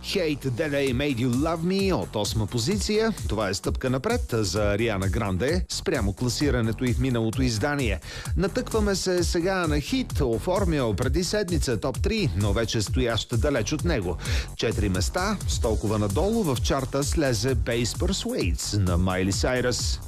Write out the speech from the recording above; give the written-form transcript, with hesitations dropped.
Hate Delay Made You Love Me от 8-ма позиция. Това е стъпка напред за Ариана Гранде спрямо класирането и в миналото издание. Натъкваме се сега на хит, оформял преди седмица топ 3, но вече стояща далеч от него. 4 места, с толкова надолу в чарта слезе Bass Persuades на Майли Сайръс.